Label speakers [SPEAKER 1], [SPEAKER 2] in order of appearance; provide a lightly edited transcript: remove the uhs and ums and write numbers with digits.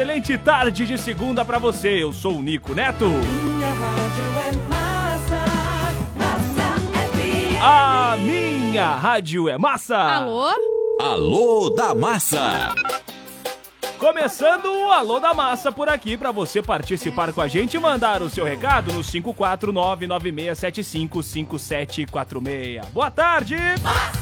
[SPEAKER 1] Excelente tarde de segunda pra você, eu sou o Nico Neto. A minha rádio é massa.
[SPEAKER 2] Alô?
[SPEAKER 3] Alô da Massa.
[SPEAKER 1] Começando o Alô da Massa por aqui pra você participar com a gente e mandar o seu recado no 54996755746. Boa tarde. Massa!